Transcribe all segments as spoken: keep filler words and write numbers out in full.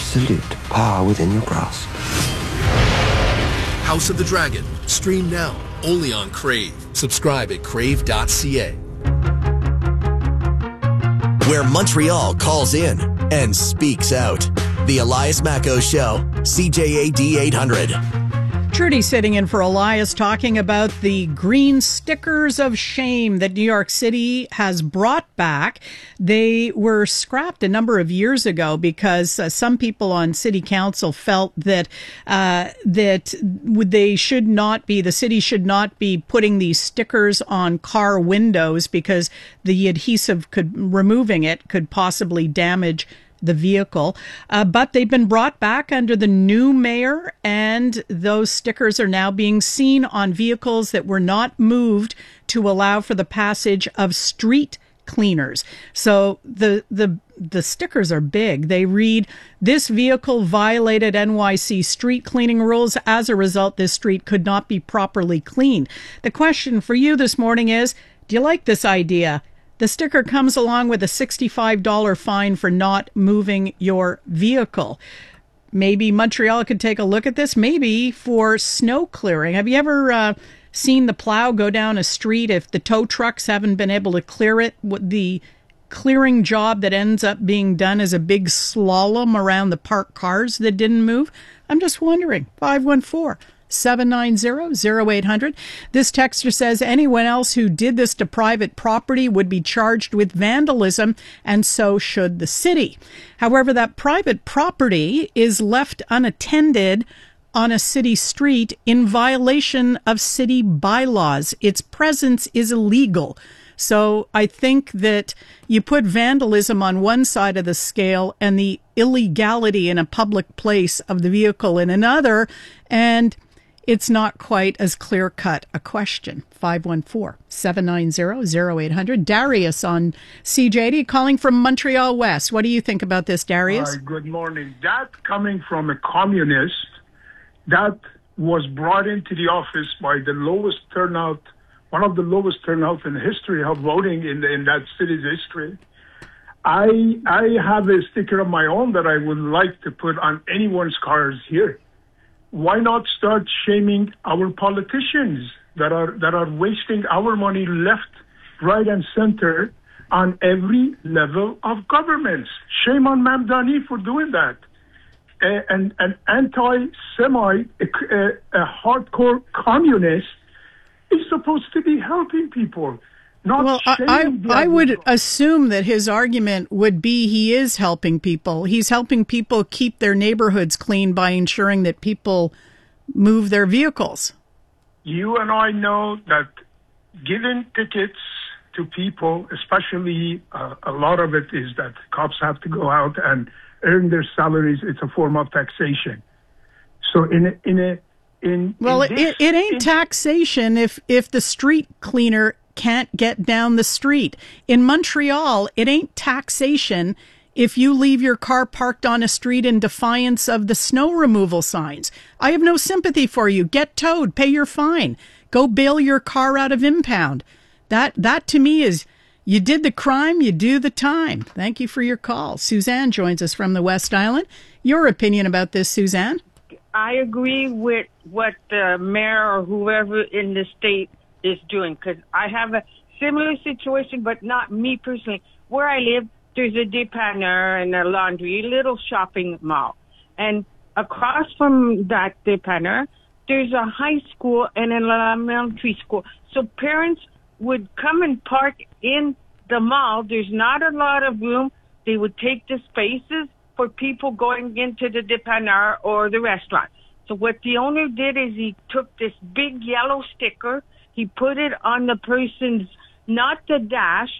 absolute power within your grasp. House of the Dragon. Stream now, only on Crave. Subscribe at crave dot c a. Where Montreal calls in and speaks out. The Elias Macco Show, C J A D eight hundred. Trudy sitting in for Elias, talking about the green stickers of shame that New York City has brought back. They were scrapped a number of years ago because uh, some people on city council felt that uh, that they should not be, the city should not be putting these stickers on car windows because the adhesive could, removing it could possibly damage the vehicle. Uh, but they've been brought back under the new mayor, and those stickers are now being seen on vehicles that were not moved to allow for the passage of street cleaners. So the the the stickers are big. They read, "This vehicle violated N Y C street cleaning rules. As a result, this street could not be properly cleaned." The question for you this morning is, do you like this idea? The sticker comes along with a sixty-five dollars fine for not moving your vehicle. Maybe Montreal could take a look at this, maybe for snow clearing. Have you ever uh, seen the plow go down a street if the tow trucks haven't been able to clear it? The clearing job that ends up being done is a big slalom around the parked cars that didn't move. I'm just wondering. five one four, seven nine zero, zero eight hundred. This texter says anyone else who did this to private property would be charged with vandalism, and so should the city. However, that private property is left unattended on a city street in violation of city bylaws. Its presence is illegal. So I think that you put vandalism on one side of the scale and the illegality in a public place of the vehicle in another, and it's not quite as clear-cut a question. five one four, seven nine zero, zero eight hundred. Darius on C J D calling from Montreal West. What do you think about this, Darius? Uh, good morning. That coming from a communist that was brought into the office by the lowest turnout, one of the lowest turnout in the history of voting in, the, in that city's history. I I have a sticker of my own that I would like to put on anyone's cars here. Why not start shaming our politicians that are that are wasting our money left, right, and center on every level of government? Shame on Mamdani for doing that. Uh, and an anti-Semite, a, a, a hardcore communist, is supposed to be helping people. Not well, I, I, I would assume that his argument would be he is helping people. He's helping people keep their neighborhoods clean by ensuring that people move their vehicles. You and I know that giving tickets to people, especially uh, a lot of it is that cops have to go out and earn their salaries. It's a form of taxation. So in a, in a in well, in this, it, it ain't in, taxation if if the street cleaner can't get down the street. In Montreal, it ain't taxation if you leave your car parked on a street in defiance of the snow removal signs. I have no sympathy for you. Get towed, pay your fine, go bail your car out of impound. That that to me is, you did the crime, you do the time. Thank you for your call. Suzanne joins us from the West Island. Your opinion about this, Suzanne? I agree with what the mayor or whoever in the state is doing, because I have a similar situation, but not me personally. Where I live, there's a dépanneur and a laundry, little shopping mall. And across from that dépanneur, there's a high school and an elementary school. So parents would come and park in the mall. There's not a lot of room. They would take the spaces for people going into the dépanneur or the restaurant. So what the owner did is he took this big yellow sticker, he put it on the person's, not the dash,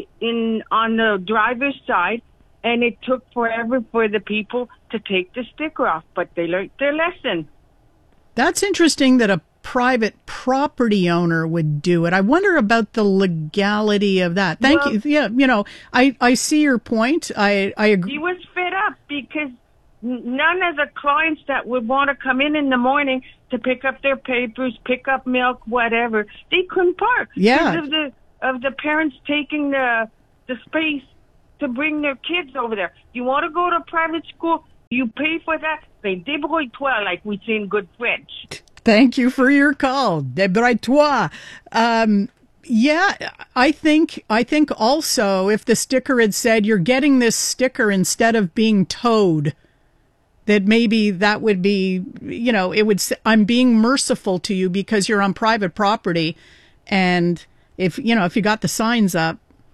in on the driver's side, and it took forever for the people to take the sticker off, but they learned their lesson. That's interesting that a private property owner would do it. I wonder about the legality of that. Thank well, you. Yeah, you know, I, I see your point. I, I agree. He was fed up because none of the clients that would want to come in in the morning to pick up their papers, pick up milk, whatever, they couldn't park. Yeah. Because of the, of the parents taking the, the space to bring their kids over there. You want to go to private school? You pay for that? C'est débrouille-toi, like we say in good French. Thank you for your call. Débrouille-toi. Um, yeah, I think, I think also if the sticker had said you're getting this sticker instead of being towed, that maybe that would be, you know, it would say, I'm being merciful to you because you're on private property. And if, you know, if you got the signs up,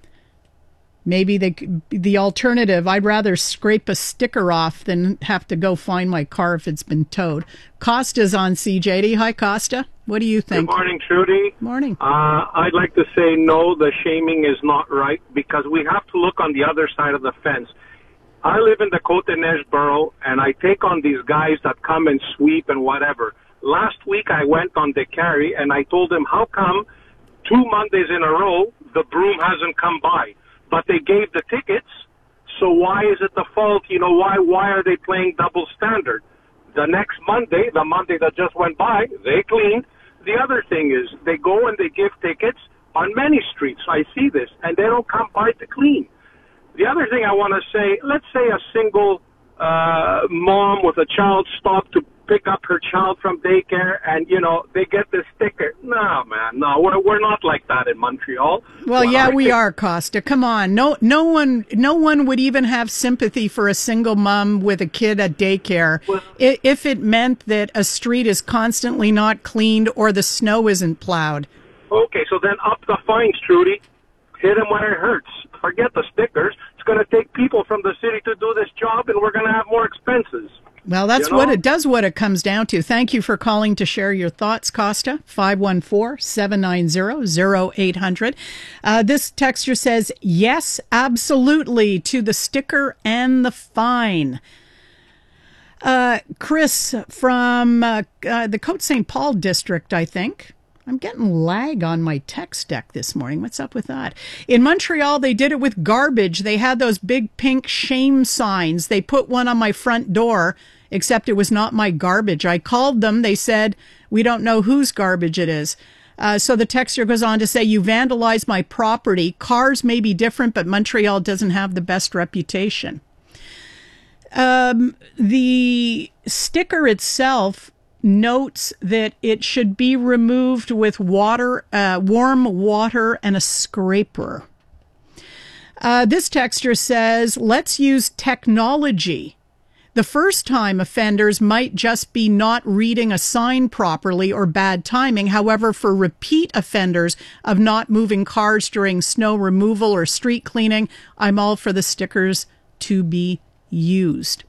maybe they, the alternative, I'd rather scrape a sticker off than have to go find my car if it's been towed. Costa's on C J D. Hi, Costa. What do you think? Good morning, Trudy. Morning. Uh, I'd like to say no, the shaming is not right because we have to look on the other side of the fence. I live in the Côte-des-Neiges borough, and I take on these guys that come and sweep and whatever. Last week, I went on Décarie, and I told them, how come two Mondays in a row the broom hasn't come by? But they gave the tickets, so why is it the fault? You know, why why are they playing double standard? The next Monday, the Monday that just went by, they cleaned. The other thing is they go and they give tickets on many streets. I see this, and they don't come by to clean. The other thing I want to say, let's say a single uh, mom with a child stopped to pick up her child from daycare and, you know, they get this sticker. No, man, no, we're, we're not like that in Montreal. Well, when yeah, I we think- are, Costa. Come on. No, no one, no one would even have sympathy for a single mom with a kid at daycare Well- i- if it meant that a street is constantly not cleaned or the snow isn't plowed. Okay, so then up the fines, Trudy. Hit them where it hurts. Forget the stickers. It's going to take people from the city to do this job, and we're going to have more expenses. Well, that's You know? what it does, what it comes down to. Thank you for calling to share your thoughts, Costa. five one four, seven nine zero, zero eight hundred. Uh, this texter says, yes, absolutely, to the sticker and the fine. Uh, Chris from uh, uh, the Côte Saint Paul district, I think. I'm getting lag on my text deck this morning. What's up with that? In Montreal, they did it with garbage. They had those big pink shame signs. They put one on my front door, except it was not my garbage. I called them. They said, we don't know whose garbage it is. Uh, so the texter goes on to say, you vandalized my property. Cars may be different, but Montreal doesn't have the best reputation. Um, the sticker itself notes that it should be removed with water, uh, warm water and a scraper. Uh, this texter says, let's use technology. The first time offenders might just be not reading a sign properly or bad timing. However, for repeat offenders of not moving cars during snow removal or street cleaning, I'm all for the stickers to be used.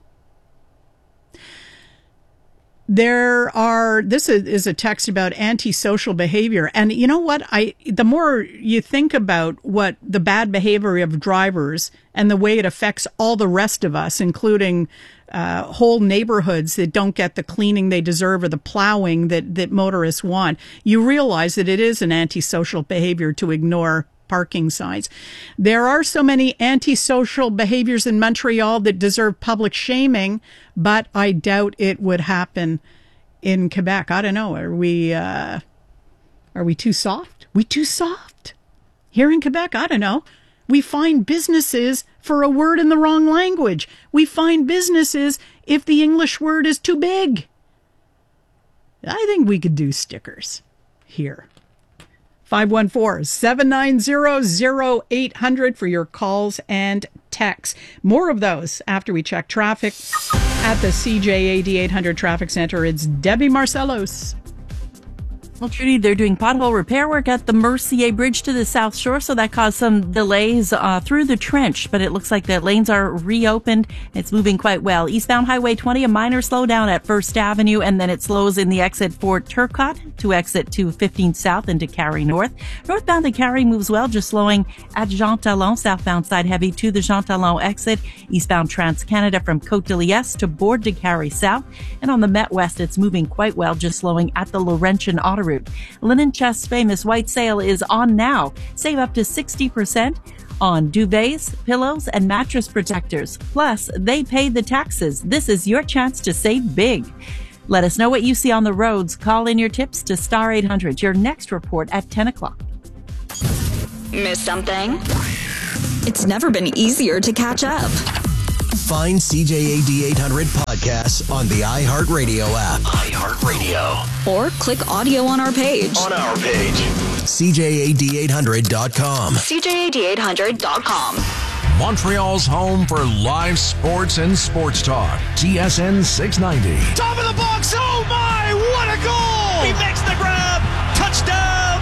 There are, this is a text about antisocial behavior. And you know what? I, the more you think about what the bad behavior of drivers and the way it affects all the rest of us, including uh, whole neighborhoods that don't get the cleaning they deserve or the plowing that, that motorists want, you realize that it is an antisocial behavior to ignore parking signs. There are so many antisocial behaviors in Montreal that deserve public shaming, but I doubt it would happen in Quebec. I don't know. Are we, uh, are we too soft? We too soft? Here in Quebec? I don't know. We find businesses for a word in the wrong language. We find businesses if the English word is too big. I think we could do stickers here. five one four, seven nine zero, zero eight hundred for your calls and texts. More of those after we check traffic at the C J A D eight hundred Traffic Center. It's Debbie Marcellos. Well, Trudy, they're doing pothole repair work at the Mercier Bridge to the South Shore, so that caused some delays uh, through the trench, but it looks like the lanes are reopened. It's moving quite well. Eastbound Highway twenty, a minor slowdown at First Avenue, and then it slows in the exit for Turcotte to exit to fifteenth South into Carrie North. Northbound to Carrie moves well, just slowing at Jean Talon, southbound side heavy to the Jean Talon exit. Eastbound Trans-Canada from Côte-de-Liesse to Bourg de Carrie South. And on the Met West, it's moving quite well, just slowing at the Laurentian Auto Route. Linen Chest's famous white sale is on now. Save up to sixty percent on duvets, pillows, and mattress protectors. Plus, they pay the taxes. This is your chance to save big. Let us know what you see on the roads. Call in your tips to Star eight hundred. Your next report at ten o'clock. Miss something? It's never been easier to catch up. Find C J A D eight hundred podcasts on the iHeartRadio app. iHeartRadio. Or click audio on our page. On our page. C J A D eight hundred dot com. C J A D eight hundred dot com. Montreal's home for live sports and sports talk. T S N six ninety. Top of the box. Oh, my. What a goal. He makes the grab. Touchdown,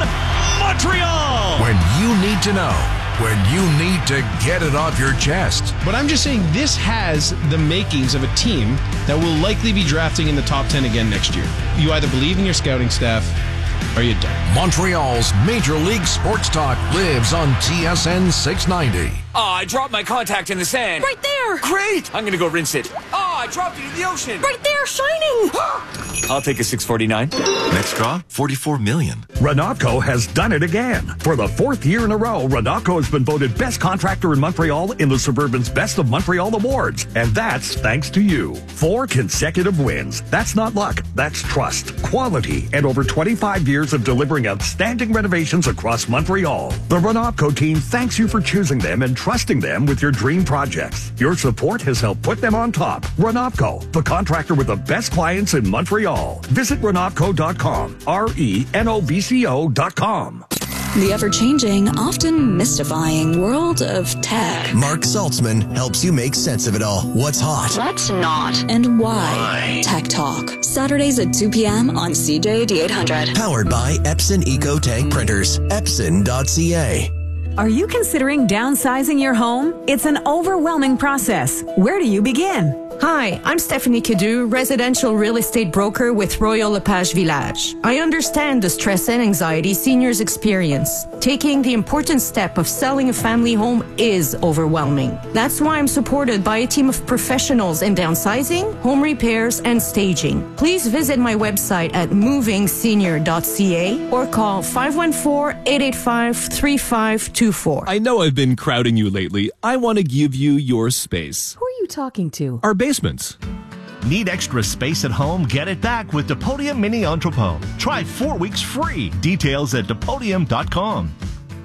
Montreal. When you need to know. When you need to get it off your chest. But I'm just saying this has the makings of a team that will likely be drafting in the top ten again next year. You either believe in your scouting staff or you don't. Montreal's Major League Sports Talk lives on T S N six ninety. Oh, I dropped my contact in the sand. Right there. Great. I'm going to go rinse it. Oh, I dropped it in the ocean. Right there, shining. I'll take a six forty-nine. Next draw, forty-four million. Renatco has done it again. For the fourth year in a row, Renatco has been voted best contractor in Montreal in the Suburban's Best of Montreal Awards. And that's thanks to you. Four consecutive wins. That's not luck. That's trust, quality, and over twenty-five years of delivering outstanding renovations across Montreal. The Renatco team thanks you for choosing them and trusting them with your dream projects. Your support has helped put them on top. Renatco, the contractor with the best clients in Montreal. Visit renatco dot com. R E N O V C O dot com. The ever-changing, often mystifying world of tech. Mark Saltzman helps you make sense of it all. What's hot? What's not? And why? Why? Tech Talk. Saturdays at two p.m. on C J A D eight hundred. Powered by Epson Eco Tank Printers. Epson dot C A. Are you considering downsizing your home? It's an overwhelming process. Where do you begin? Hi, I'm Stephanie Cadu, residential real estate broker with Royal LePage Village. I understand the stress and anxiety seniors experience. Taking the important step of selling a family home is overwhelming. That's why I'm supported by a team of professionals in downsizing, home repairs, and staging. Please visit my website at moving senior dot c a or call five one four, eight eight five, three five two four. I know I've been crowding you lately. I want to give you your space. Who are you talking to? Our basements. Need extra space at home? Get it back with Depodium Mini Entrepot. Try four weeks free. Details at depodium dot com.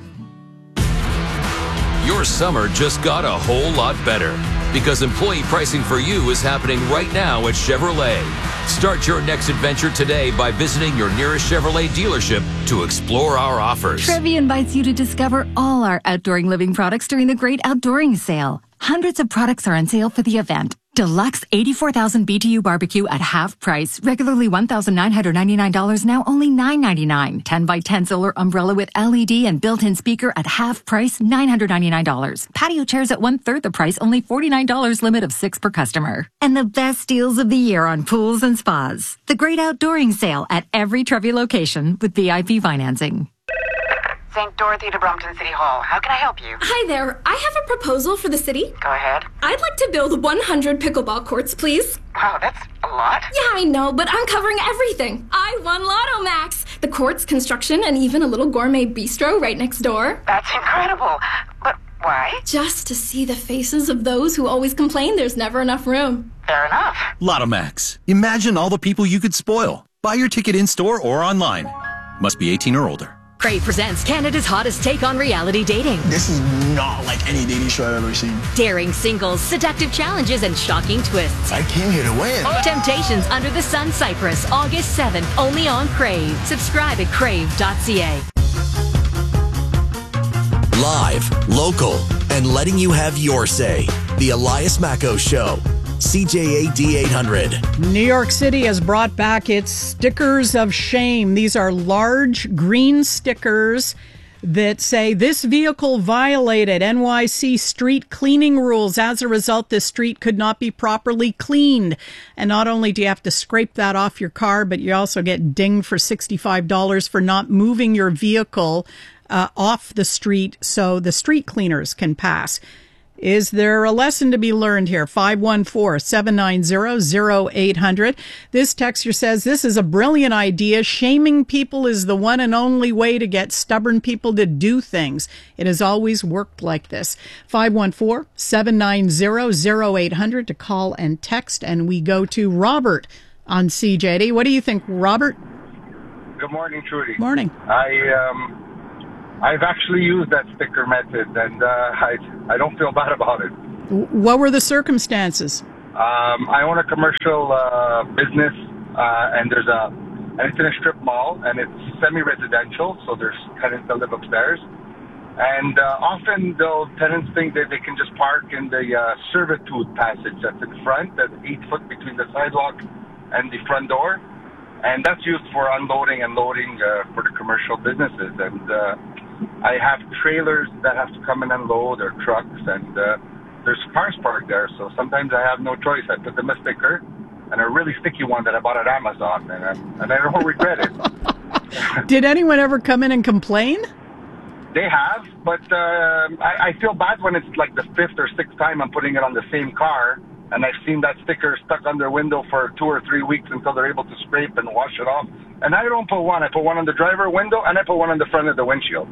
Your summer just got a whole lot better because employee pricing for you is happening right now at Chevrolet. Start your next adventure today by visiting your nearest Chevrolet dealership to explore our offers. Trevi invites you to discover all our outdooring living products during the Great Outdooring Sale. Hundreds of products are on sale for the event. Deluxe eighty-four thousand B T U barbecue at half price. Regularly one thousand nine hundred ninety-nine dollars, now only nine ninety-nine. ten by ten solar umbrella with L E D and built-in speaker at half price, nine hundred ninety-nine dollars. Patio chairs at one-third the price, only forty-nine dollars, limit of six per customer. And the best deals of the year on pools and spas. The Great Outdooring Sale at every Trevi location with V I P financing. Saint Dorothy to Brompton City Hall. How can I help you? Hi there. I have a proposal for the city. Go ahead. I'd like to build one hundred pickleball courts, please. Wow, that's a lot. Yeah, I know, but I'm covering everything. I won Lotto Max. The courts, construction, and even a little gourmet bistro right next door. That's incredible. But why? Just to see the faces of those who always complain there's never enough room. Fair enough. Lotto Max. Imagine all the people you could spoil. Buy your ticket in-store or online. Must be eighteen or older. Crave presents Canada's hottest take on reality dating. This is not like any dating show I've ever seen. Daring singles, seductive challenges, and shocking twists. I came here to win. Temptations Under the Sun Cyprus, August seventh, only on Crave. Subscribe at crave dot c a. Live, local, and letting you have your say. The Elias Macko Show. C J A D eight hundred. New York City has brought back its stickers of shame. These are large green stickers that say this vehicle violated N Y C street cleaning rules. As a result, this street could not be properly cleaned. And not only do you have to scrape that off your car, but you also get dinged for sixty-five dollars for not moving your vehicle uh, off the street so the street cleaners can pass. Is there a lesson to be learned here? five one four, seven nine zero, zero eight hundred. This texter says, this is a brilliant idea. Shaming people is the one and only way to get stubborn people to do things. It has always worked like this. five one four, seven nine zero, zero eight hundred to call and text. And we go to Robert on C J D. What do you think, Robert? Good morning, Trudy. Morning. I, um... I've actually used that sticker method, and uh, I I don't feel bad about it. What were the circumstances? Um, I own a commercial uh, business, uh, and there's a, and it's in a strip mall, and it's semi-residential, so there's tenants that live upstairs. And uh, often, though, tenants think that they can just park in the uh, servitude passage that's in front, that's eight foot between the sidewalk and the front door. And that's used for unloading and loading uh, for the commercial businesses. And uh, I have trailers that have to come and unload, or trucks, and uh, there's cars parked there. So sometimes I have no choice. I put them a sticker, and a really sticky one that I bought at Amazon, and I, and I don't regret it. Did anyone ever come in and complain? They have, but uh, I, I feel bad when it's like the fifth or sixth time I'm putting it on the same car, and I've seen that sticker stuck on their window for two or three weeks until they're able to scrape and wash it off. And I don't put one. I put one on the driver window, and I put one on the front of the windshield.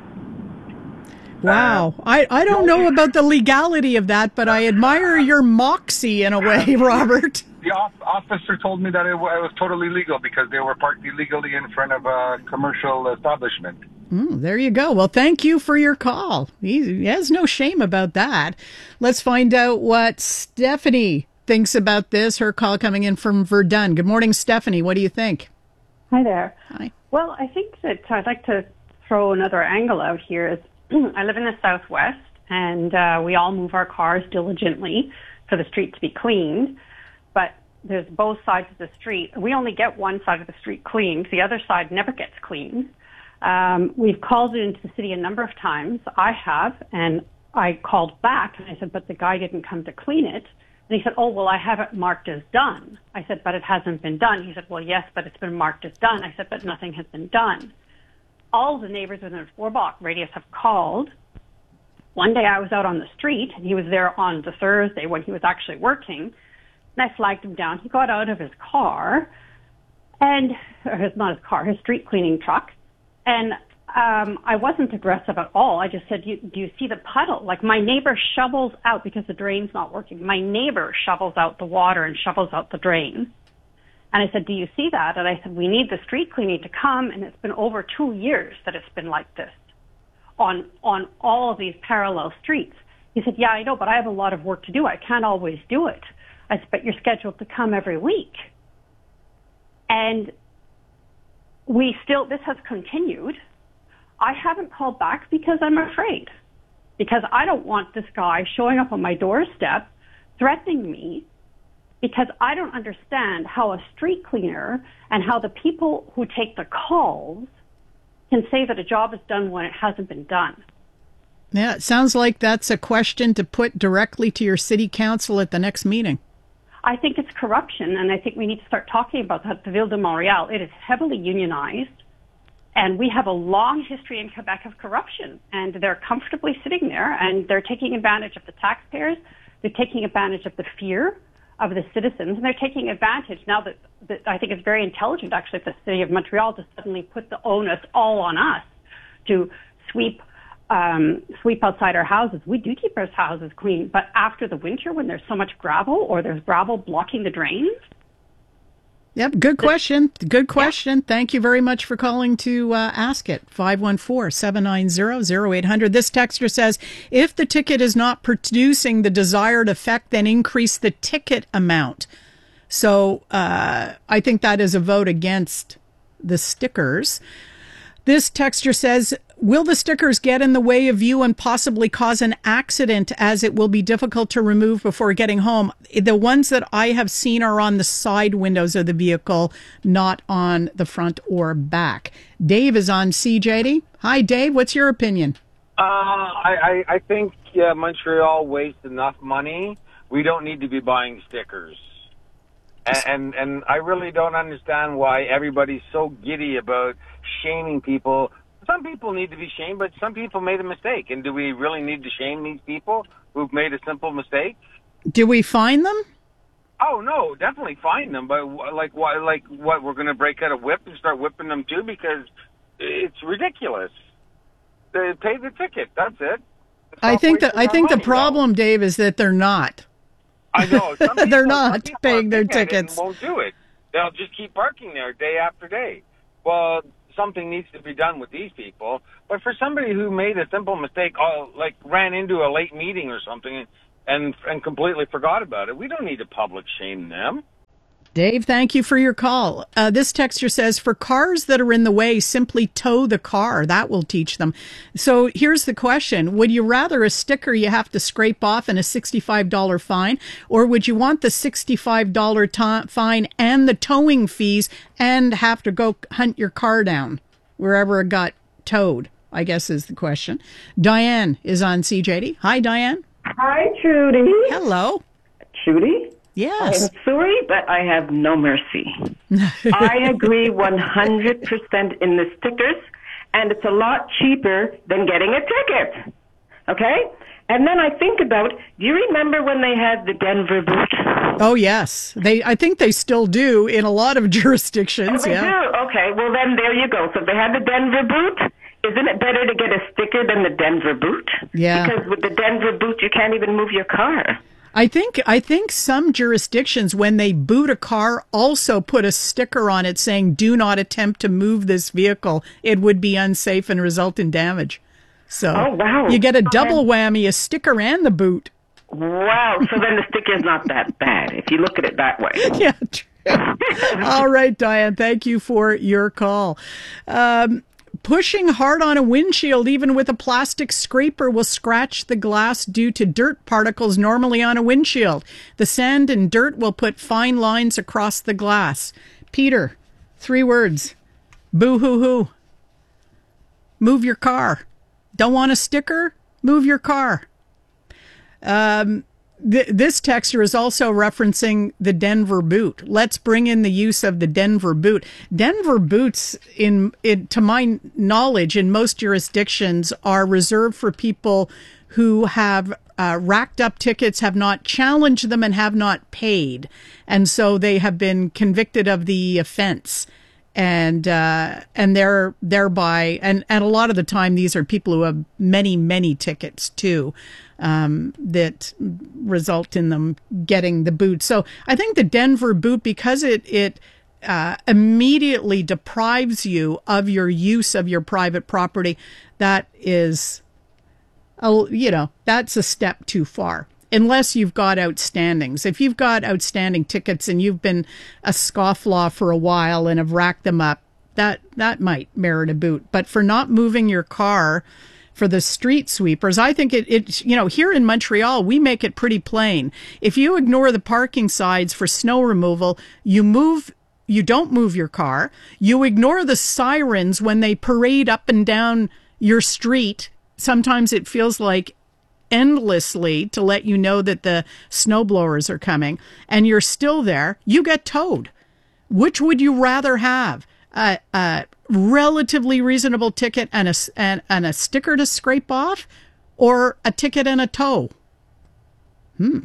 Wow. Uh, I, I don't know about the legality of that, but I admire your moxie in a way, Robert. The off- officer told me that it, w- it was totally legal because they were parked illegally in front of a commercial establishment. Mm, there you go. Well, thank you for your call. He, he has no shame about that. Let's find out what Stephanie thinks about this. Her call coming in from Verdun. Good morning, Stephanie. What do you think? Hi there. Hi. Well, I think that I'd like to throw another angle out here. Is I live in the Southwest, and uh, we all move our cars diligently for the street to be cleaned. But there's both sides of the street. We only get one side of the street cleaned. The other side never gets cleaned. Um, we've called it into the city a number of times. I have, and I called back, and I said, but the guy didn't come to clean it. And he said, oh, well, I have it marked as done. I said, but it hasn't been done. He said, well, yes, but it's been marked as done. I said, but nothing has been done. All the neighbors within a four-block radius have called. One day I was out on the street, and he was there on the Thursday when he was actually working, and I flagged him down. He got out of his car, and, or his, not his car, his street cleaning truck, and um, I wasn't aggressive at all. I just said, do you, do you see the puddle? Like, my neighbor shovels out, because the drain's not working, my neighbor shovels out the water and shovels out the drain. And I said, do you see that? And I said, we need the street cleaning to come, and it's been over two years that it's been like this on on all of these parallel streets. He said, yeah, I know, but I have a lot of work to do. I can't always do it. I said, but you're scheduled to come every week. And we still, this has continued. I haven't called back because I'm afraid. Because I don't want this guy showing up on my doorstep, threatening me, because I don't understand how a street cleaner and how the people who take the calls can say that a job is done when it hasn't been done. Yeah, it sounds like that's a question to put directly to your city council at the next meeting. I think it's corruption, and I think we need to start talking about that. The Ville de Montréal, it is heavily unionized, and we have a long history in Quebec of corruption, and they're comfortably sitting there, and they're taking advantage of the taxpayers, they're taking advantage of the fear of the citizens, and they're taking advantage now that, that I think it's very intelligent, actually, of the City of Montreal to suddenly put the onus all on us to sweep Um, sweep outside our houses. We do keep our houses clean, but after the winter when there's so much gravel or there's gravel blocking the drains? Yep, good question. Good question. Yeah. Thank you very much for calling to uh, ask it. five one four, seven nine zero, zero eight hundred. This texter says, if the ticket is not producing the desired effect, then increase the ticket amount. So uh, I think that is a vote against the stickers. This texter says, will the stickers get in the way of you and possibly cause an accident, as it will be difficult to remove before getting home? The ones that I have seen are on the side windows of the vehicle, not on the front or back. Dave is on C J D. Hi, Dave. What's your opinion? Uh, I, I, I think uh, Montreal wastes enough money. We don't need to be buying stickers. And, and and I really don't understand why everybody's so giddy about shaming people. Some people need to be shamed, but some people made a mistake. And do we really need to shame these people who've made a simple mistake? Do we fine them? Oh, no, definitely fine them. But like, why, like what, we're going to break out a whip and start whipping them too? Because it's ridiculous. They pay the ticket. That's it. It's I think that I think money, the problem, though. Dave, is that they're not. I know. Some people, they're not some paying their tickets. Won't do it. They'll just keep parking there day after day. Well, something needs to be done with these people. But for somebody who made a simple mistake, oh, like ran into a late meeting or something, and and completely forgot about it. We don't need to public shame them. Dave, thank you for your call. Uh, this texter says, for cars that are in the way, simply tow the car. That will teach them. So here's the question. Would you rather a sticker you have to scrape off and a sixty-five dollars fine, or would you want the sixty-five dollars to- fine and the towing fees and have to go hunt your car down wherever it got towed, I guess is the question. Diane is on C J D. Hi, Diane. Hi, Trudy. Hello. Trudy? Yes. I'm sorry, but I have no mercy. I agree one hundred percent in the stickers, and it's a lot cheaper than getting a ticket. Okay? And then I think about, do you remember when they had the Denver boot? Oh, yes. They. I think they still do in a lot of jurisdictions. Oh, they yeah. do? Okay, well then there you go. So if they had the Denver boot, isn't it better to get a sticker than the Denver boot? Yeah. Because with the Denver boot, you can't even move your car. I think I think some jurisdictions, when they boot a car, also put a sticker on it saying, do not attempt to move this vehicle. It would be unsafe and result in damage. So oh, wow. you get a double whammy, a sticker and the boot. Wow. So then the sticker's not that bad if you look at it that way. Yeah, true. All right, Diane. Thank you for your call. Um, Pushing hard on a windshield, even with a plastic scraper, will scratch the glass due to dirt particles normally on a windshield. The sand and dirt will put fine lines across the glass. Peter, three words. Boo-hoo-hoo. Move your car. Don't want a sticker? Move your car. Um... Th- this texter is also referencing the Denver boot. Let's bring in the use of the Denver boot. Denver boots, in, in to my knowledge, in most jurisdictions are reserved for people who have uh, racked up tickets, have not challenged them, and have not paid. And so they have been convicted of the offense. And uh, and they're thereby, and, and a lot of the time, these are people who have many, many tickets, too, um, that result in them getting the boot. So I think the Denver boot, because it, it uh, immediately deprives you of your use of your private property, that is, a, you know, that's a step too far. Unless you've got outstandings. If you've got outstanding tickets and you've been a scofflaw for a while and have racked them up, that, that might merit a boot. But for not moving your car, for the street sweepers, I think it, it, you know, here in Montreal, we make it pretty plain. If you ignore the parking signs for snow removal, you move, you don't move your car. You ignore the sirens when they parade up and down your street. Sometimes it feels like endlessly to let you know that the snowblowers are coming, and you're still there, you get towed. Which would you rather have? A, a relatively reasonable ticket and a, and, and a sticker to scrape off, or a ticket and a tow? Hmm.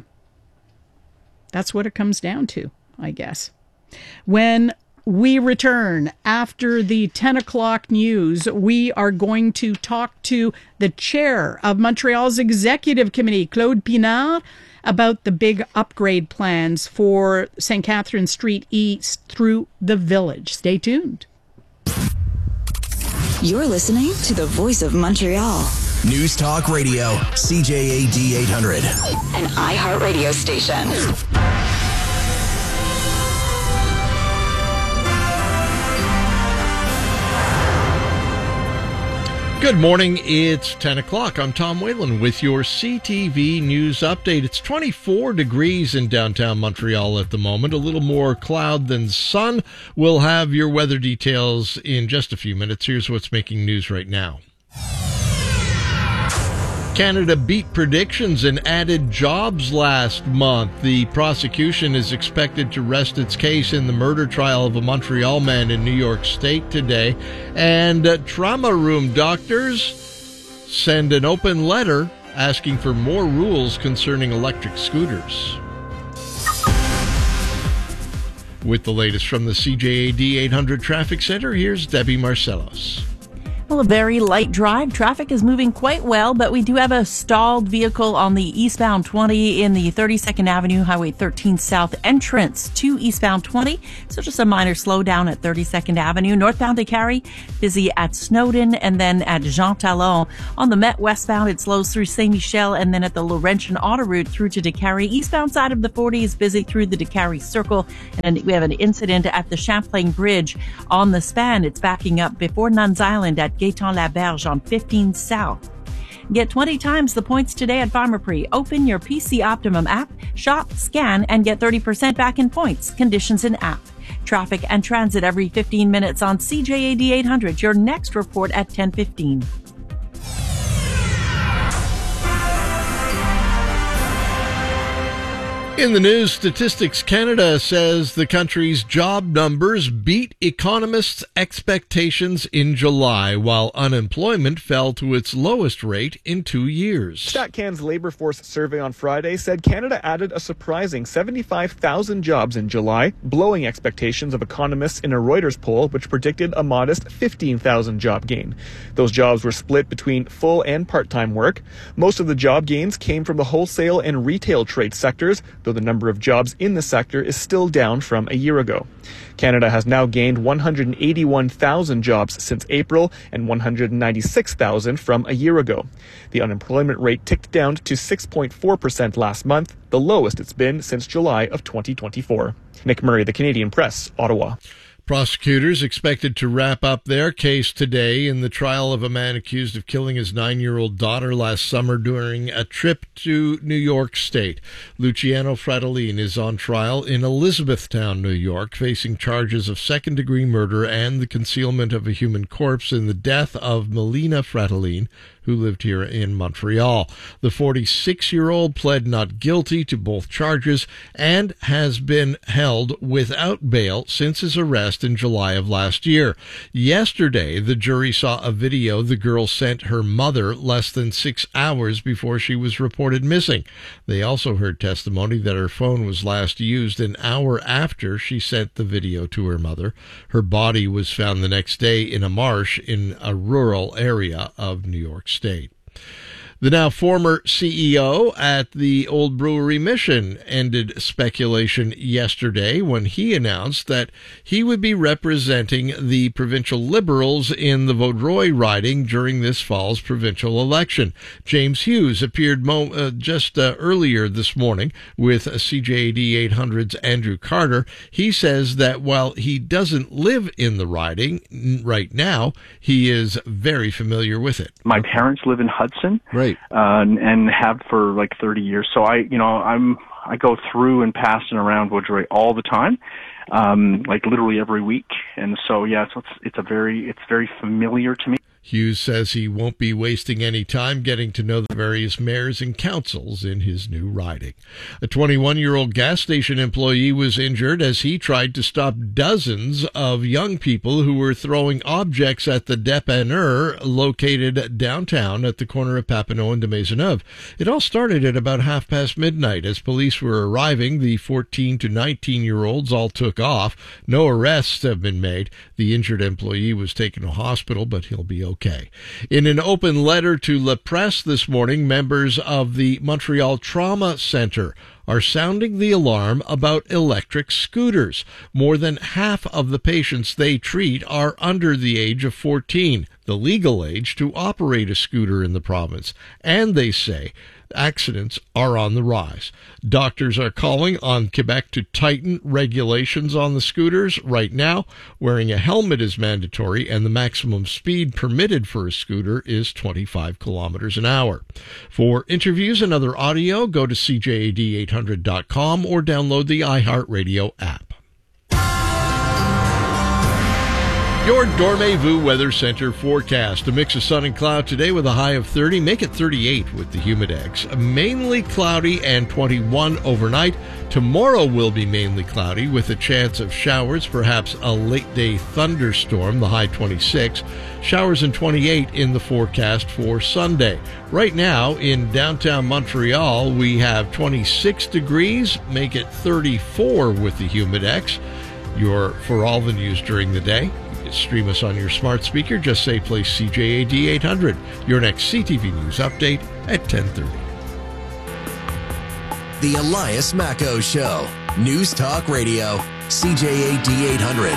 That's what it comes down to, I guess. When we return after the ten o'clock news, we are going to talk to the chair of Montreal's Executive Committee, Claude Pinard, about the big upgrade plans for Saint Catherine Street East through the village. Stay tuned. You're listening to the Voice of Montreal. News Talk Radio, C J A D eight hundred. An iHeartRadio station. Good morning, it's ten o'clock. I'm Tom Whalen with your C T V News Update. It's twenty-four degrees in downtown Montreal at the moment, a little more cloud than sun. We'll have your weather details in just a few minutes. Here's what's making news right now. Canada beat predictions and added jobs last month. The prosecution is expected to rest its case in the murder trial of a Montreal man in New York State today. And uh, trauma room doctors send an open letter asking for more rules concerning electric scooters. With the latest from the C J A D eight hundred Traffic Center, here's Debbie Marcellos. Well, a very light drive. Traffic is moving quite well, but we do have a stalled vehicle on the eastbound twenty in the thirty-second Avenue Highway thirteen South entrance to eastbound twenty. So just a minor slowdown at thirty-second Avenue. Northbound to Cary, busy at Snowden and then at Jean Talon. On the Met westbound, it slows through Saint Michel and then at the Laurentian Auto Route through to DeCary. Eastbound side of the forty is busy through the DeCary Circle. And we have an incident at the Champlain Bridge on the span. It's backing up before Nuns Island at Gaetan-Laberge on fifteen South. Get twenty times the points today at Pharmaprix. Open your P C Optimum app, shop, scan, and get thirty percent back in points. Conditions in app. Traffic and transit every fifteen minutes on C J A D eight hundred. Your next report at ten fifteen. In the news, Statistics Canada says the country's job numbers beat economists' expectations in July, while unemployment fell to its lowest rate in two years. StatCan's labor force survey on Friday said Canada added a surprising seventy-five thousand jobs in July, blowing expectations of economists in a Reuters poll, which predicted a modest fifteen thousand job gain. Those jobs were split between full and part-time work. Most of the job gains came from the wholesale and retail trade sectors, though the number of jobs in the sector is still down from a year ago. Canada has now gained one hundred eighty-one thousand jobs since April and one hundred ninety-six thousand from a year ago. The unemployment rate ticked down to six point four percent last month, the lowest it's been since July of twenty twenty-four. Nick Murray, The Canadian Press, Ottawa. Prosecutors expected to wrap up their case today in the trial of a man accused of killing his nine-year-old daughter last summer during a trip to New York State. Luciano Fratellin is on trial in Elizabethtown, New York, facing charges of second-degree murder and the concealment of a human corpse in the death of Melina Fratellin, who lived here in Montreal. The forty-six-year-old pled not guilty to both charges and has been held without bail since his arrest in July of last year. Yesterday, the jury saw a video the girl sent her mother less than six hours before she was reported missing. They also heard testimony that her phone was last used an hour after she sent the video to her mother. Her body was found the next day in a marsh in a rural area of New York State. The now former C E O at the Old Brewery Mission ended speculation yesterday when he announced that he would be representing the provincial Liberals in the Vaudreuil riding during this fall's provincial election. James Hughes appeared mo- uh, just uh, earlier this morning with C J A D eight hundred's Andrew Carter. He says that while he doesn't live in the riding right now, he is very familiar with it. My parents live in Hudson. Right. Uh, and have for like thirty years. So I, you know, I'm, I go through and past and around Vaudreuil all the time, um, like literally every week. And so, yeah, so it's, it's a very, it's very familiar to me. Hughes says he won't be wasting any time getting to know the various mayors and councils in his new riding. A twenty-one-year-old gas station employee was injured as he tried to stop dozens of young people who were throwing objects at the dépanneur located downtown at the corner of Papineau and de Maisonneuve. It all started at about half past midnight. As police were arriving, the fourteen to nineteen-year-olds all took off. No arrests have been made. The injured employee was taken to hospital, but he'll be okay. Okay. In an open letter to La Presse this morning, members of the Montreal Trauma Center are sounding the alarm about electric scooters. More than half of the patients they treat are under the age of fourteen, the legal age to operate a scooter in the province. And they say accidents are on the rise. Doctors are calling on Quebec to tighten regulations on the scooters. Right now, wearing a helmet is mandatory, and the maximum speed permitted for a scooter is twenty-five kilometers an hour. For interviews and other audio, go to C J A D eight hundred dot com or download the iHeartRadio app. Your Dormez-vous Weather Center forecast. A mix of sun and cloud today with a high of thirty. Make it thirty-eight with the Humidex. Mainly cloudy and twenty-one overnight. Tomorrow will be mainly cloudy with a chance of showers, perhaps a late-day thunderstorm, the high twenty-six. Showers and twenty-eight in the forecast for Sunday. Right now in downtown Montreal, we have twenty-six degrees. Make it thirty-four with the Humidex. Your for all the news during the day. You can stream us on your smart speaker. Just say play C J A D eight hundred. Your next C T V News update at ten thirty. The Elias Macco Show. News Talk Radio. C J A D eight hundred.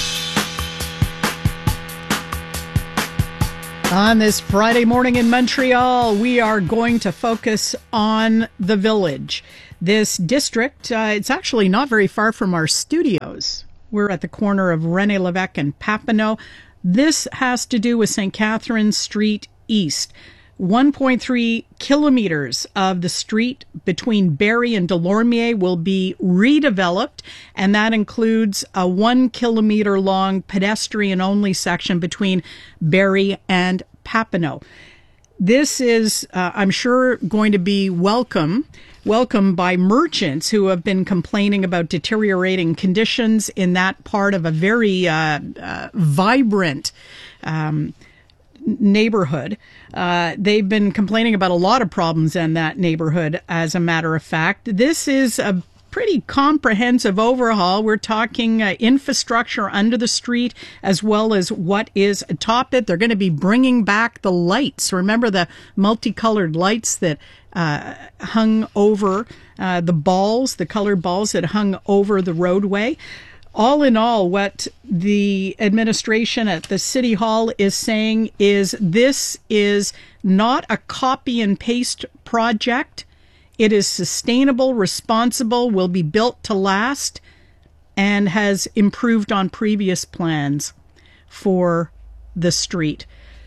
On this Friday morning in Montreal, we are going to focus on the Village. This district, uh, it's actually not very far from our studios. We're at the corner of René Lévesque and Papineau. This has to do with Saint Catherine Street East. one point three kilometers of the street between Barrie and Delormier will be redeveloped, and that includes a one kilometer long pedestrian only section between Barrie and Papineau. This is, uh, I'm sure, going to be welcome, welcome by merchants who have been complaining about deteriorating conditions in that part of a very uh, uh, vibrant um neighborhood. Uh, they've been complaining about a lot of problems in that neighborhood, as a matter of fact. This is a pretty comprehensive overhaul. We're talking uh, infrastructure under the street as well as what is atop it. They're going to be bringing back the lights. Remember the multicolored lights that uh, hung over uh, the balls, the colored balls that hung over the roadway? All in all, what the administration at the City Hall is saying is this is not a copy and paste project. It is sustainable, responsible, will be built to last, and has improved on previous plans for the street.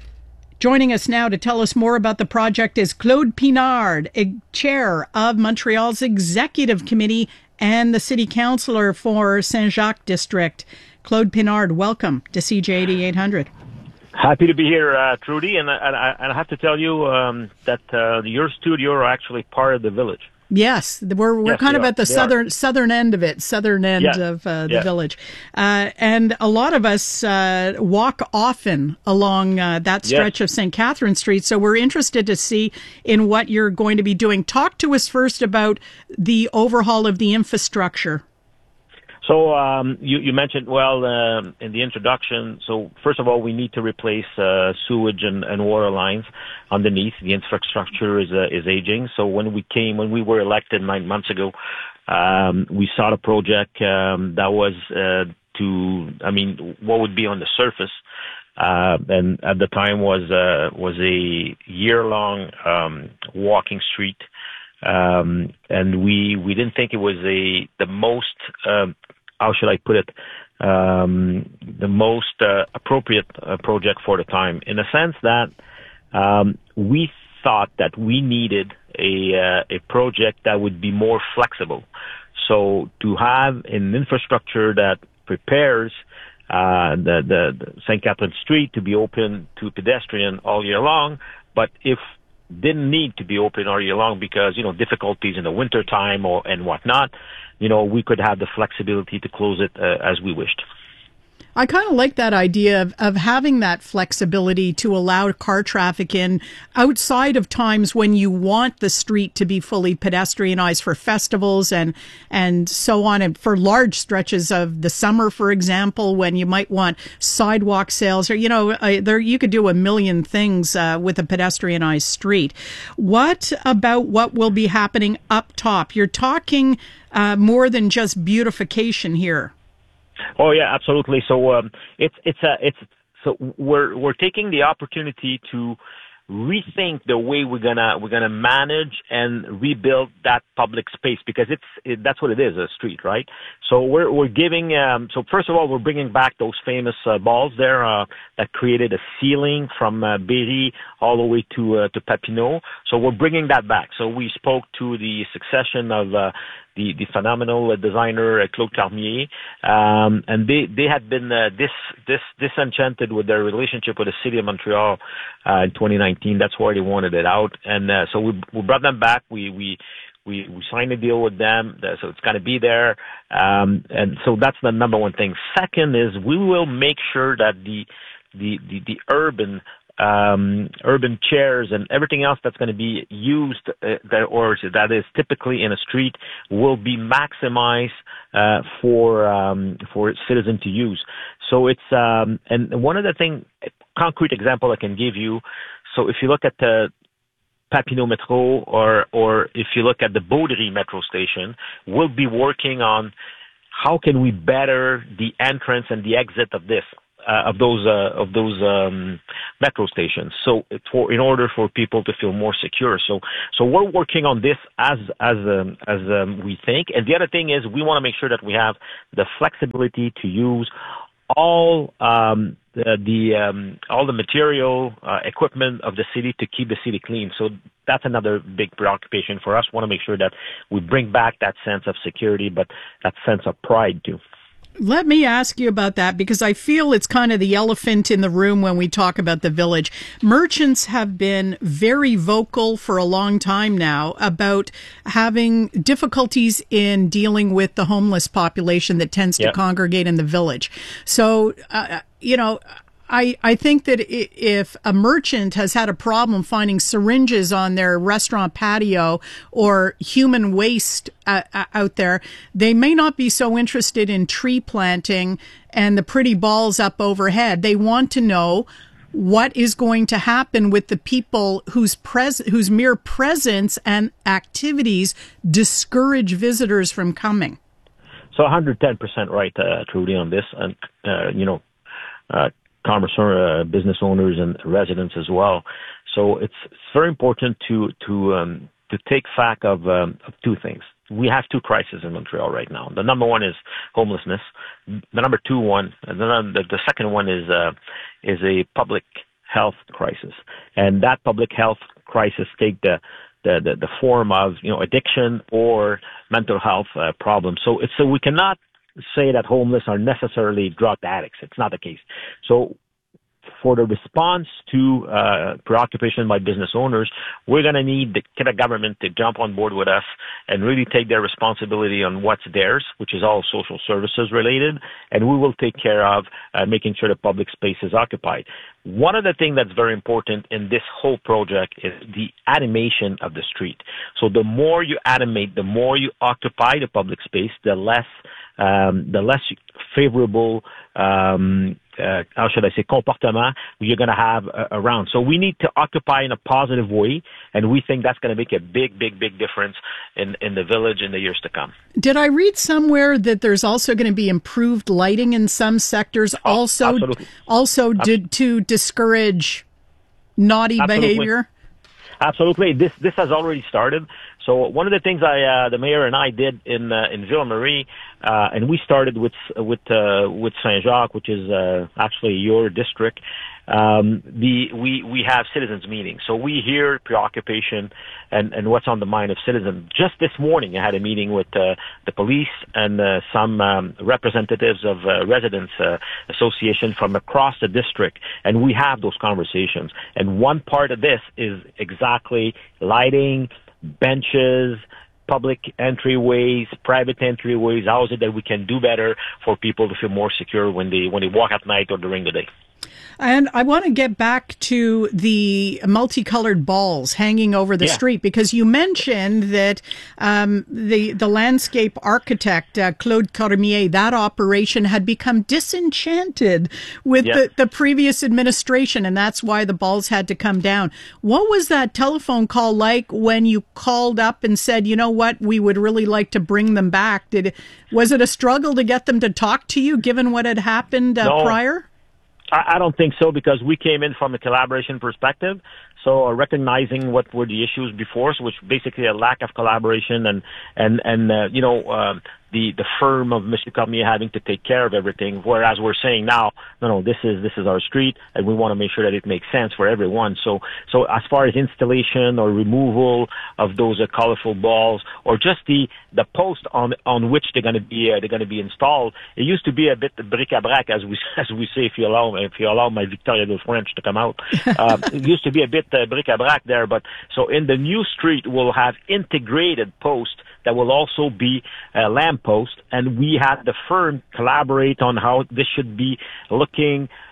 Joining us now to tell us more about the project is Claude Pinard, chair of Montreal's Executive Committee and the City Councillor for Saint-Jacques District. Claude Pinard, welcome to C J A D eight hundred. Happy to be here, uh, Trudy, and, and, and I have to tell you um, that uh, your studio are actually part of the Village. Yes, we're we're yes, kind of are. at the they southern are. southern end of it, southern end yes. of uh, the yes. Village, uh, and a lot of us uh, walk often along uh, that stretch yes. of Saint Catherine Street. So we're interested to see in what you're going to be doing. Talk to us first about the overhaul of the infrastructure. So um, you, you mentioned, well, uh, in the introduction, so first of all, we need to replace uh, sewage and, and water lines underneath. The infrastructure is uh, is aging. So when we came, when we were elected nine months ago, um, we sought a project um, that was uh, to, I mean, what would be on the surface. Uh, and at the time was uh, was a year-long um, walking street. Um, and we, we didn't think it was a, the most, um, how should I put it, um, the most, uh, appropriate uh, project for the time, in a sense that, um, we thought that we needed a, uh, a project that would be more flexible. So to have an infrastructure that prepares, uh, the, the, the Saint Catherine Street to be open to pedestrian all year long, but if didn't need to be open all year long because, you know, difficulties in the winter time or and whatnot, you know, we could have the flexibility to close it uh, as we wished. I kind of like that idea of, of having that flexibility to allow car traffic in outside of times when you want the street to be fully pedestrianized for festivals and and so on, and for large stretches of the summer, for example, when you might want sidewalk sales or, you know, uh, there you could do a million things uh, with a pedestrianized street. What about what will be happening up top? You're talking uh, more than just beautification here. Oh yeah, absolutely. So um, it's it's a it's so we're we're taking the opportunity to rethink the way we're gonna we're gonna manage and rebuild that public space because it's it, that's what it is, a street, right? So we're we're giving um, so first of all we're bringing back those famous uh, balls there uh, that created a ceiling from uh, Barrie all the way to uh, to Papineau. So we're bringing that back. So we spoke to the succession of uh, the the phenomenal designer uh, Claude Carmier, um, and they they had been uh, dis dis disenchanted with their relationship with the city of Montreal uh, in twenty nineteen. That's why they wanted it out, and uh, so we we brought them back. We we we we signed a deal with them, so it's going to be there, um, and so that's the number one thing. Second is we will make sure that the the the, the urban um, urban chairs, and everything else that's going to be used uh, that, or that is typically in a street will be maximized uh, for um, for citizens to use. So it's um, and one of the thing, concrete example I can give you. So if you look at the Papineau Metro, or or if you look at the Beaudry Metro Station, we'll be working on how can we better the entrance and the exit of this uh, of those uh, of those um, metro stations. So it's for in order for people to feel more secure. So so we're working on this as as um, as um, we think. And the other thing is we want to make sure that we have the flexibility to use all um, the, the um, all the material uh, equipment of the city to keep the city clean. So that's another big preoccupation for us. We want to make sure that we bring back that sense of security, but that sense of pride too. Let me ask you about that, because I feel it's kind of the elephant in the room when we talk about the village. Merchants have been very vocal for a long time now about having difficulties in dealing with the homeless population that tends to Yeah. congregate in the village. So, uh, you know, I, I think that i- if a merchant has had a problem finding syringes on their restaurant patio or human waste uh, uh, out there, they may not be so interested in tree planting and the pretty balls up overhead. They want to know what is going to happen with the people whose pres- whose mere presence and activities discourage visitors from coming. So one hundred ten percent right, uh, Trudy, on this. And, uh, you know, uh, commerce uh, business owners and residents as well. So it's, it's very important to to um, to take fact of, um, of two things. We have two crises in Montreal right now. The number one is homelessness. The number two one, and then the, the second one is uh, is a public health crisis, and that public health crisis take the the, the, the form of you know addiction or mental health uh, problems. So it's so we cannot say that homeless are necessarily drug addicts. It's not the case. So for the response to uh, preoccupation by business owners, we're going to need the Quebec government to jump on board with us and really take their responsibility on what's theirs, which is all social services related, and we will take care of uh, making sure the public space is occupied. One of the things that's very important in this whole project is the animation of the street. So the more you animate, the more you occupy the public space, the less um, the less favorable um, uh, how should I say, comportement you're going to have uh, around. So we need to occupy in a positive way, and we think that's going to make a big, big, big difference in, in the village in the years to come. Did I read somewhere that there's also going to be improved lighting in some sectors, Oh, also absolutely. also did to discourage naughty Absolutely. behavior? Absolutely. This this has already started. So one of the things I, uh, the mayor and I did in uh, in Ville Marie, uh, and we started with with uh, with Saint Jacques, which is uh, actually your district. Um, the we we have citizens meetings, so we hear preoccupation and and what's on the mind of citizens. Just this morning, I had a meeting with uh, the police and uh, some um, representatives of uh, residents uh, association from across the district, and we have those conversations. And one part of this is exactly lighting, benches, public entryways, private entryways. How is it that we can do better for people to feel more secure when they when they walk at night or during the day? And I want to get back to the multicolored balls hanging over the Yeah. street, because you mentioned that um, the the landscape architect, uh, Claude Cormier, that operation had become disenchanted with Yeah. the, the previous administration, and that's why the balls had to come down. What was that telephone call like when you called up and said, you know what, we would really like to bring them back? Did Was it a struggle to get them to talk to you, given what had happened uh, No. prior? I I don't think so, because we came in from a collaboration perspective. So uh, recognizing what were the issues before, so which basically a lack of collaboration and, and, and, uh, you know, um, the, the firm of Mister Cormier having to take care of everything. Whereas we're saying now, no, no, this is, this is our street, and we want to make sure that it makes sense for everyone. So, so as far as installation or removal of those uh, colorful balls, or just the, the post on, on which they're going to be, uh, they're going to be installed, it used to be a bit bric-a-brac, as we, as we say, if you allow, if you allow my Victoria de French to come out. Uh, it used to be a bit uh, bric-a-brac there, but so in the new street, we'll have integrated posts that will also be a lamp post, and we had the firm collaborate on how this should be looking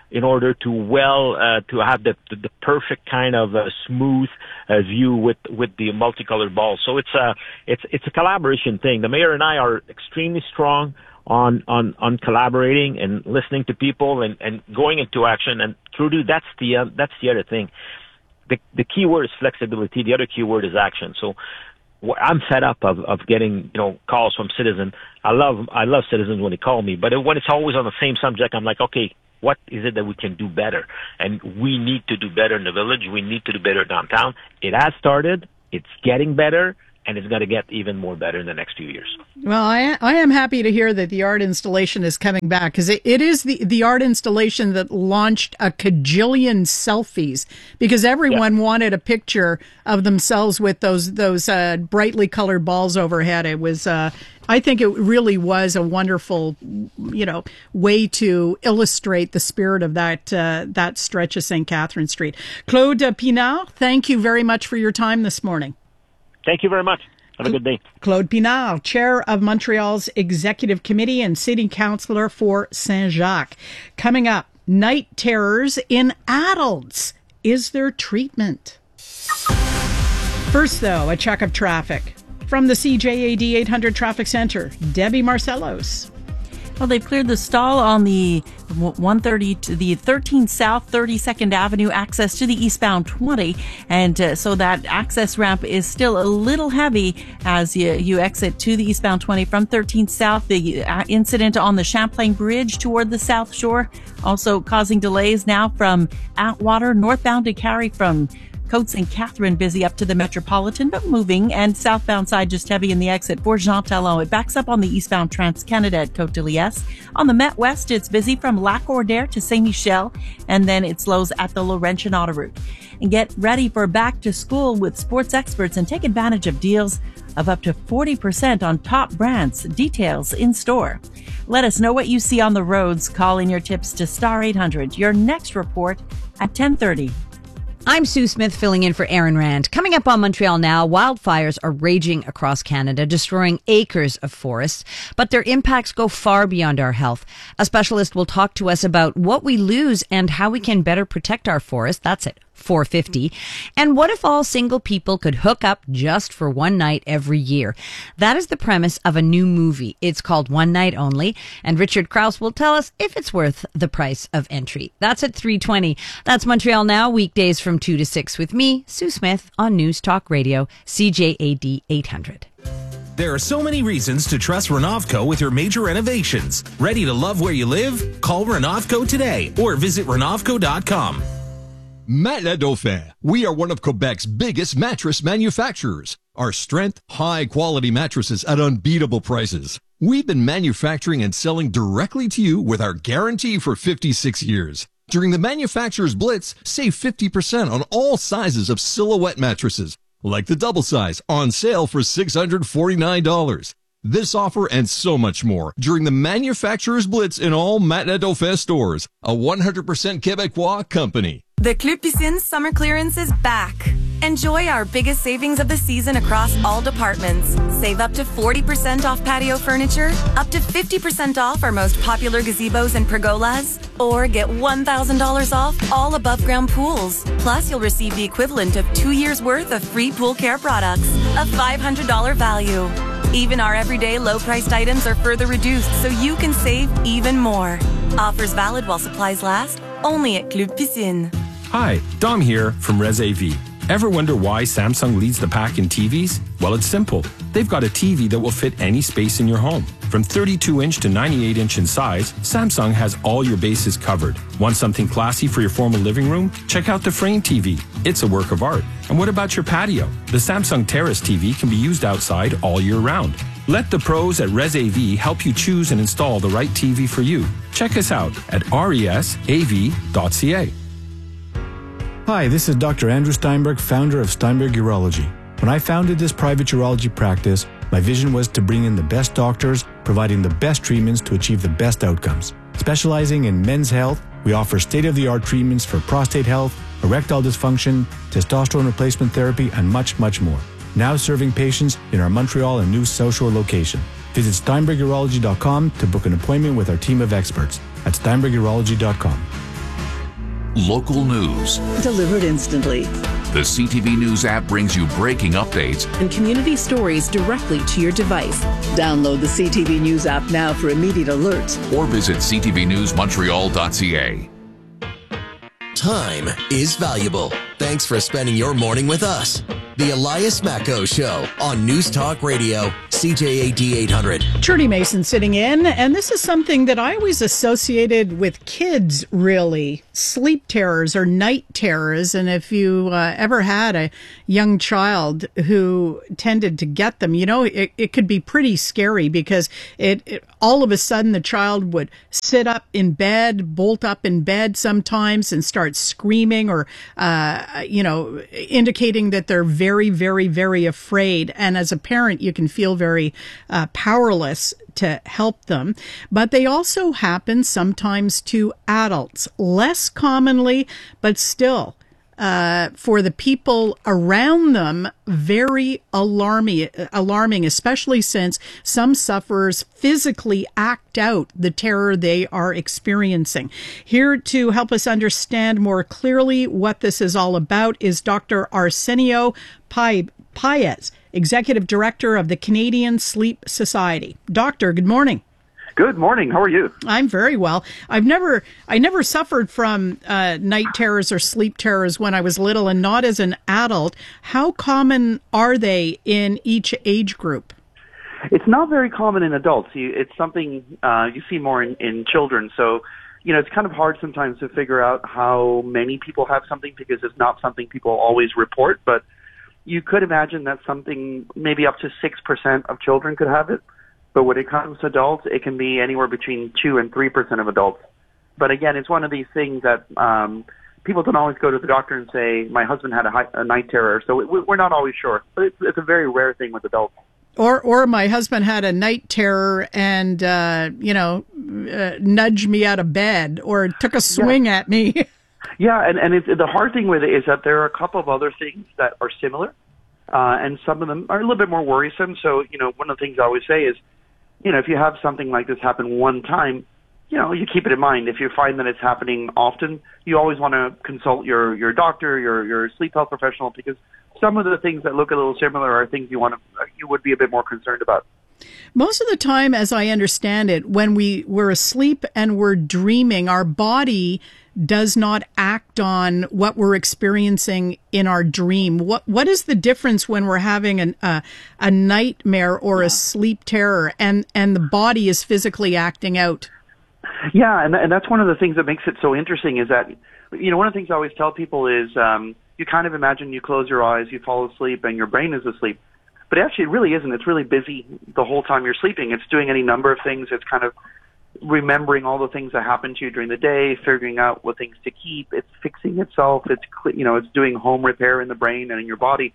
in order to well uh, to have the, the the perfect kind of uh, smooth uh, view with with the multicolored balls. So it's a it's it's a collaboration thing. The mayor and I are extremely strong on on on collaborating and listening to people and and going into action. And Trudy, that's the uh, that's the other thing. The the key word is flexibility. The other key word is action. So I'm fed up of, of getting, you know, calls from citizens. I love, I love citizens when they call me, but when it's always on the same subject, I'm like, okay, what is it that we can do better? And we need to do better in the village. We need to do better downtown. It has started. It's getting better. And it's going to get even more better in the next few years. Well, I, I am happy to hear that the art installation is coming back, because it, it is the, the art installation that launched a cajillion selfies, because everyone yeah. wanted a picture of themselves with those those uh, brightly colored balls overhead. It was, uh, I think, it really was a wonderful, you know, way to illustrate the spirit of that uh, that stretch of Saint Catherine Street. Claude Pinard, thank you very much for your time this morning. Thank you very much. Have a good day. Claude Pinard, Chair of Montreal's Executive Committee and City Councillor for Saint-Jacques. Coming up, night terrors in adults. Is there treatment? First, though, a check of traffic. From the C J A D eight hundred Traffic Center, Debbie Marcellos. Well, they've cleared the stall on the one thirty to the thirteen South thirty-second Avenue access to the eastbound twenty. And uh, so that access ramp is still a little heavy as you, you exit to the eastbound twenty from thirteen South. The uh, incident on the Champlain Bridge toward the South Shore also causing delays now from Atwater northbound to Carrie from Côte Saint Catherine busy up to the Metropolitan, but moving, and southbound side just heavy in the exit for Jean Talon. It backs up on the eastbound Trans-Canada at Côte de Liesse. On the Met West, it's busy from Lac-Ordère to Saint-Michel, and then it slows at the Laurentian Autoroute. And get ready for back to school with sports experts and take advantage of deals of up to forty percent on top brands. Details in store. Let us know what you see on the roads. Call in your tips to Star eight hundred. Your next report at ten thirty. I'm Sue Smith filling in for Aaron Rand. Coming up on Montreal Now, wildfires are raging across Canada, destroying acres of forests, but their impacts go far beyond our health. A specialist will talk to us about what we lose and how we can better protect our forests. That's it. four fifty. And what if all single people could hook up just for one night every year? That is the premise of a new movie. It's called One Night Only, and Richard Krause will tell us if it's worth the price of entry. That's at three twenty. That's Montreal Now, weekdays from two to six with me, Sue Smith, on News Talk Radio, C J A D eight hundred. There are so many reasons to trust Renovco with your major renovations. Ready to love where you live? Call Renovco today or visit renovco dot com. Matelas Dauphin. We are one of Quebec's biggest mattress manufacturers. Our strength, high-quality mattresses at unbeatable prices. We've been manufacturing and selling directly to you with our guarantee for fifty-six years. During the Manufacturer's Blitz, save fifty percent on all sizes of silhouette mattresses, like the double size, on sale for six hundred forty-nine dollars. This offer and so much more during the Manufacturer's Blitz in all Matelas Dauphin stores, a one hundred percent Québécois company. The Club Piscine summer clearance is back. Enjoy our biggest savings of the season across all departments. Save up to forty percent off patio furniture, up to fifty percent off our most popular gazebos and pergolas, or get one thousand dollars off all above ground pools. Plus, you'll receive the equivalent of two years worth of free pool care products, a five hundred dollars value. Even our everyday low-priced items are further reduced so you can save even more. Offers valid while supplies last, only at Club Piscine. Hi, Dom here from Res A V. Ever wonder why Samsung leads the pack in T Vs? Well, it's simple. They've got a T V that will fit any space in your home. From thirty-two inch to ninety-eight inch in size, Samsung has all your bases covered. Want something classy for your formal living room? Check out the Frame T V. It's a work of art. And what about your patio? The Samsung Terrace T V can be used outside all year round. Let the pros at Res A V help you choose and install the right T V for you. Check us out at resav dot c a. Hi, this is Doctor Andrew Steinberg, founder of Steinberg Urology. When I founded this private urology practice, my vision was to bring in the best doctors, providing the best treatments to achieve the best outcomes. Specializing in men's health, we offer state-of-the-art treatments for prostate health, erectile dysfunction, testosterone replacement therapy, and much, much more. Now serving patients in our Montreal and new South Shore location. Visit steinberg urology dot com to book an appointment with our team of experts at steinberg urology dot com. local news. Delivered instantly. The C T V News app brings you breaking updates and community stories directly to your device. Download the C T V News app now for immediate alerts. Or visit c t v news montreal dot c a. Time is valuable. Thanks for spending your morning with us. The Elias Macko Show on News Talk Radio, C J A D eight hundred. Trudy Mason sitting in, and this is something that I always associated with kids, really. Sleep terrors or night terrors. And if you uh, ever had a young child who tended to get them, you know, it, it could be pretty scary because it, it all of a sudden the child would sit up in bed, bolt up in bed sometimes and start screaming or, uh, you know, indicating that they're very, very, very afraid. And as a parent, you can feel very uh, powerless to help them. But they also happen sometimes to adults, less commonly, but still. Uh, for the people around them, very alarming, alarming, especially since some sufferers physically act out the terror they are experiencing. Here to help us understand more clearly what this is all about is Doctor Arsenio Paez, Executive Director of the Canadian Sleep Society. Doctor, good morning. Good morning. How are you? I'm very well. I've never, I never suffered from uh, night terrors or sleep terrors when I was little, and not as an adult. How common are they in each age group? It's not very common in adults. You, it's something uh, you see more in, in children. So, you know, it's kind of hard sometimes to figure out how many people have something because it's not something people always report. But you could imagine that something, maybe up to six percent of children could have it. But when it comes to adults, it can be anywhere between two and three percent of adults. But again, it's one of these things that um, people don't always go to the doctor and say, my husband had a, high, a night terror. So it, we're not always sure. But it's, it's a very rare thing with adults. Or, or my husband had a night terror and, uh, you know, uh, nudged me out of bed or took a swing yeah. at me. Yeah, and, and it's, the hard thing with it is that there are a couple of other things that are similar. Uh, and some of them are a little bit more worrisome. So, you know, one of the things I always say is, you know, if you have something like this happen one time, you know, you keep it in mind. If you find that it's happening often, you always want to consult your, your doctor, your, your sleep health professional, because some of the things that look a little similar are things you want to, you would be a bit more concerned about. Most of the time, as I understand it, when we, we're asleep and we're dreaming, our body does not act on what we're experiencing in our dream. What What is the difference when we're having an, uh, a nightmare or a sleep terror and, and the body is physically acting out? Yeah, and, and that's one of the things that makes it so interesting is that, you know, one of the things I always tell people is um, you kind of imagine you close your eyes, you fall asleep, and your brain is asleep. But actually, it really isn't. It's really busy the whole time you're sleeping. It's doing any number of things. It's kind of remembering all the things that happened to you during the day, figuring out what things to keep. It's fixing itself. It's, you know, it's doing home repair in the brain and in your body.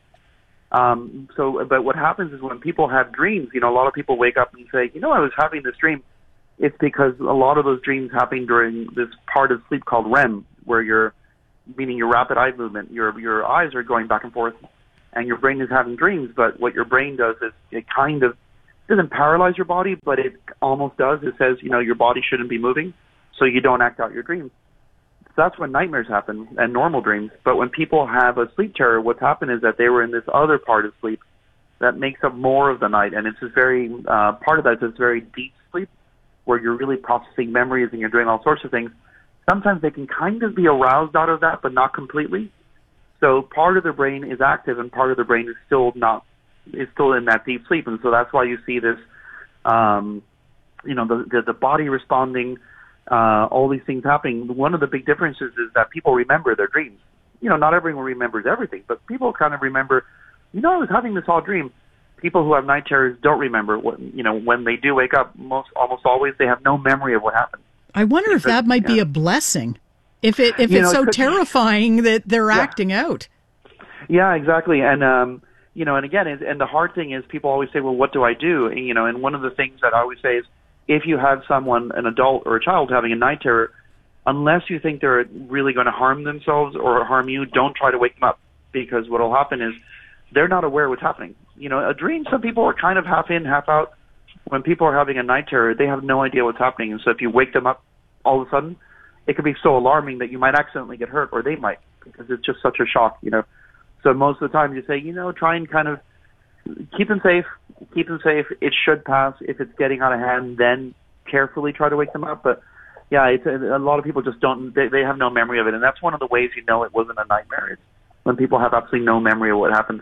Um, so, but what happens is when people have dreams, you know, a lot of people wake up and say, you know, I was having this dream. It's because a lot of those dreams happen during this part of sleep called R E M, where you're, meaning your rapid eye movement, your your eyes are going back and forth, and your brain is having dreams. But what your brain does is it kind of doesn't paralyze your body, but it almost does. It says, you know, your body shouldn't be moving, so you don't act out your dreams. So that's when nightmares happen and normal dreams. But when people have a sleep terror, what's happened is that they were in this other part of sleep that makes up more of the night, and it's this very uh, part of that is this very deep sleep where you're really processing memories and you're doing all sorts of things. Sometimes they can kind of be aroused out of that, but not completely. So part of their brain is active and part of their brain is still not, is still in that deep sleep. And so that's why you see this, um, you know, the, the, the body responding, uh, all these things happening. One of the big differences is that people remember their dreams. You know, not everyone remembers everything, but people kind of remember, you know, I was having this odd dream. People who have night terrors don't remember what, you know, when they do wake up, most, almost always they have no memory of what happened. I wonder if that might be a blessing. If it if You it's know, it so could- terrifying that they're Yeah. acting out. Yeah, exactly. And, um, you know, and again, is- and the hard thing is people always say, well, what do I do? And, you know, and one of the things that I always say is if you have someone, an adult or a child having a night terror, unless you think they're really going to harm themselves or harm you, don't try to wake them up, because what will happen is they're not aware what's happening. You know, a dream, some people are kind of half in, half out. When people are having a night terror, they have no idea what's happening. And so if you wake them up all of a sudden, it could be so alarming that you might accidentally get hurt, or they might, because it's just such a shock, you know. So most of the time you say, you know, try and kind of keep them safe, keep them safe. It should pass. If it's getting out of hand, then carefully try to wake them up. But yeah, it's, a lot of people just don't, they, they have no memory of it. And that's one of the ways you know it wasn't a nightmare. It's when people have absolutely no memory of what happened.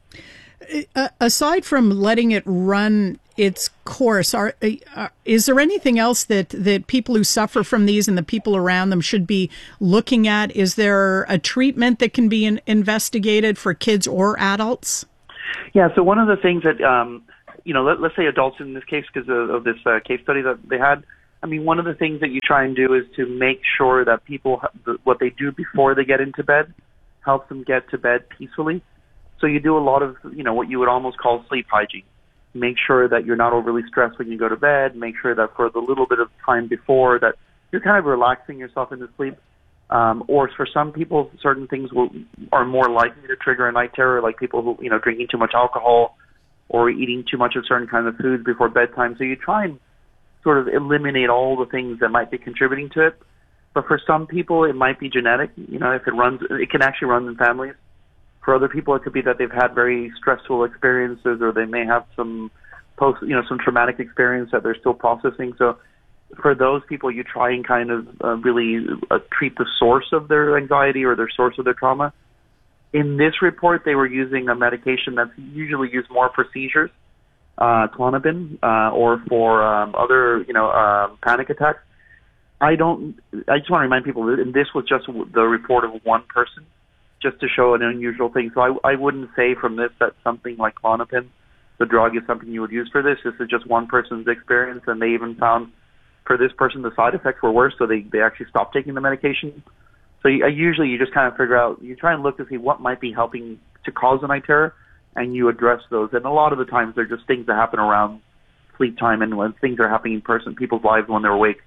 Uh, aside from letting it run its course, are, uh, is there anything else that, that people who suffer from these and the people around them should be looking at? Is there a treatment that can be in, investigated for kids or adults? Yeah, so one of the things that, um, you know, let, let's say adults in this case, because of, of this uh, case study that they had, I mean, one of the things that you try and do is to make sure that people, what they do before they get into bed, helps them get to bed peacefully. So you do a lot of, you know, what you would almost call sleep hygiene. Make sure that you're not overly stressed when you go to bed. Make sure that for the little bit of time before that you're kind of relaxing yourself into sleep. Um, or for some people, certain things will, are more likely to trigger a night terror, like people who, you know, drinking too much alcohol or eating too much of certain kinds of foods before bedtime. So you try and sort of eliminate all the things that might be contributing to it. But for some people, it might be genetic. You know, if it runs, it can actually run in families. For other people, it could be that they've had very stressful experiences, or they may have some post, you know, some traumatic experience that they're still processing. So for those people, you try and kind of uh, really uh, treat the source of their anxiety or their source of their trauma. In this report, they were using a medication that's usually used more for seizures, uh, Klonopin, uh, or for um, other, you know, uh, panic attacks. I don't. I just want to remind people that, and this was just the report of one person, just to show an unusual thing. So I, I wouldn't say from this that something like Klonopin, the drug, is something you would use for this. This is just one person's experience, and they even found for this person the side effects were worse, so they, they actually stopped taking the medication. So you, usually you just kind of figure out, you try and look to see what might be helping to cause a night terror, and you address those. And a lot of the times they're just things that happen around sleep time and when things are happening in person, people's lives when they're awake.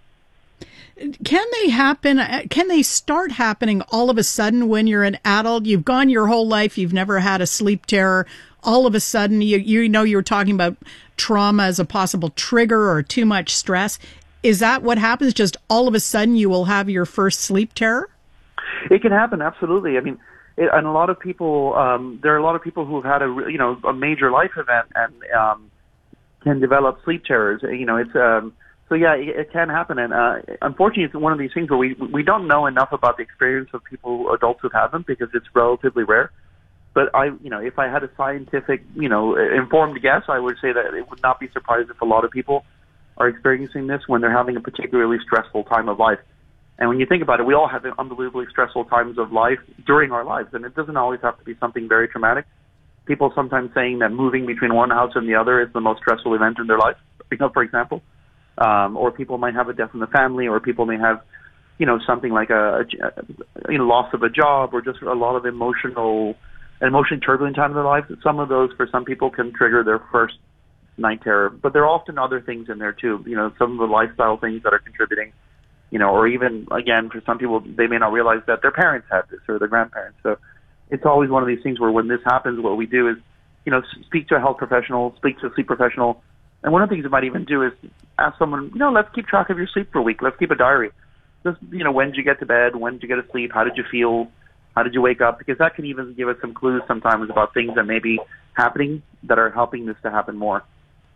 Can they happen? Can they start happening all of a sudden when you're an adult? You've gone your whole life. You've never had a sleep terror. All of a sudden, you you know you were talking about trauma as a possible trigger or too much stress. Is that what happens? Just all of a sudden you will have your first sleep terror? It can happen, absolutely. I mean, it, and a lot of people, um, there are a lot of people who've had a you know a major life event and um, can develop sleep terrors. You know, it's um, So yeah, it, it can happen, and uh, unfortunately, it's one of these things where we we don't know enough about the experience of people, adults who've had them, because it's relatively rare. But I, you know, if I had a scientific, you know, informed guess, I would say that it would not be surprised if a lot of people are experiencing this when they're having a particularly stressful time of life. And when you think about it, we all have unbelievably stressful times of life during our lives, and it doesn't always have to be something very traumatic. People sometimes saying that moving between one house and the other is the most stressful event in their life, you know, for example. Um, or people might have a death in the family, or people may have, you know, something like a, a you know, loss of a job, or just a lot of emotional, an emotionally turbulent time in their lives. Some of those, for some people, can trigger their first night terror. But there are often other things in there too. You know, some of the lifestyle things that are contributing. You know, or even again, for some people, they may not realize that their parents had this or their grandparents. So it's always one of these things where when this happens, what we do is, you know, speak to a health professional, speak to a sleep professional. And one of the things you might even do is ask someone, you know, let's keep track of your sleep for a week. Let's keep a diary. Just, you know, when did you get to bed? When did you get to sleep? How did you feel? How did you wake up? Because that can even give us some clues sometimes about things that may be happening that are helping this to happen more.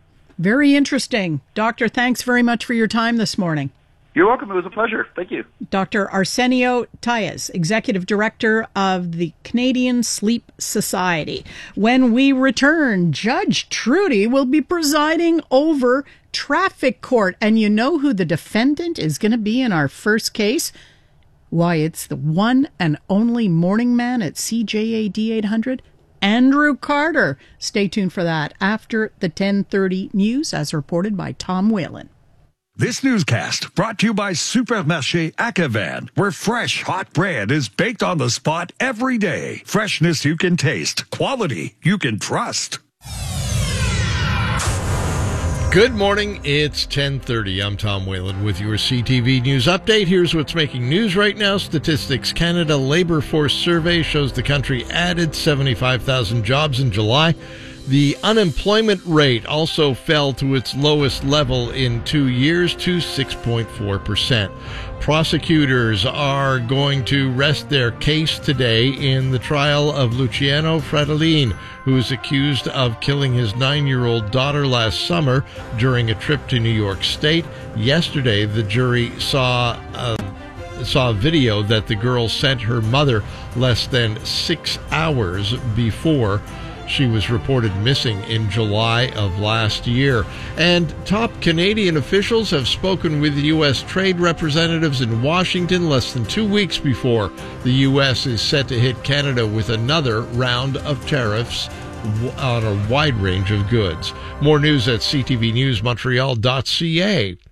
Very interesting. Doctor, thanks very much for your time this morning. You're welcome. It was a pleasure. Thank you. Doctor Arsenio Tellez, Executive Director of the Canadian Sleep Society. When we return, Judge Trudy will be presiding over traffic court. And you know who the defendant is going to be in our first case? Why, it's the one and only morning man at C J A D eight hundred, Andrew Carter. Stay tuned for that after the ten thirty news, as reported by Tom Whalen. This newscast brought to you by Supermarché Acavan, where fresh, hot bread is baked on the spot every day. Freshness you can taste, quality you can trust. Good morning. It's ten thirty. I'm Tom Whalen with your C T V News Update. Here's what's making news right now. Statistics Canada Labour Force Survey shows the country added seventy-five thousand jobs in July. The unemployment rate also fell to its lowest level in two years to six point four percent. Prosecutors are going to rest their case today in the trial of Luciano Fratellin, who is accused of killing his nine-year-old daughter last summer during a trip to New York State. Yesterday, the jury saw a saw a video that the girl sent her mother less than six hours before she was reported missing in July of last year. And top Canadian officials have spoken with U S trade representatives in Washington less than two weeks before the U S is set to hit Canada with another round of tariffs on a wide range of goods. More news at c t v news montreal dot c a.